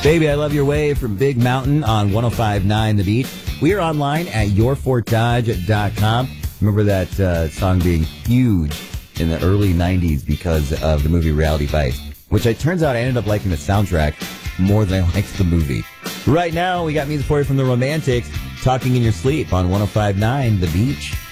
Baby, I Love Your Way from Big Mountain on 105.9 The Beat. We are online at yourfortdodge.com. Remember that song being huge in the early 90s because of the movie Reality Bites, which it turns out I ended up liking the soundtrack more than I liked the movie. Right now, we got music for you from the Romantics, Talking in Your Sleep on 105.9 The Beach.